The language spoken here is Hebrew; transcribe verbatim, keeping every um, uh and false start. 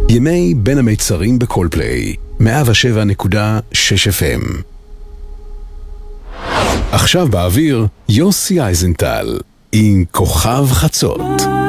ימי בין המיצרים בכל פליי, מאה ושבע נקודה שש אף אם. עכשיו באוויר, יוסי אייזנטל, עם כוכב חצות.